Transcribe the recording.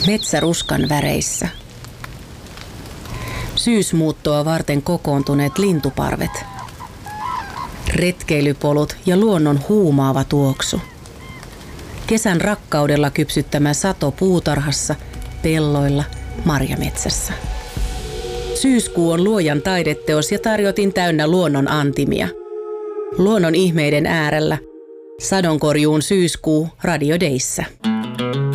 metsäruskan väreissä. Syysmuuttoa varten kokoontuneet lintuparvet. Retkeilypolut ja luonnon huumaava tuoksu. Kesän rakkaudella kypsyttämä sato puutarhassa, pelloilla, marjametsässä. Syyskuu on luojan taideteos ja tarjotin täynnä luonnon antimia. Luonnon ihmeiden äärellä. Sadonkorjuun syyskuu Radio Dayssä.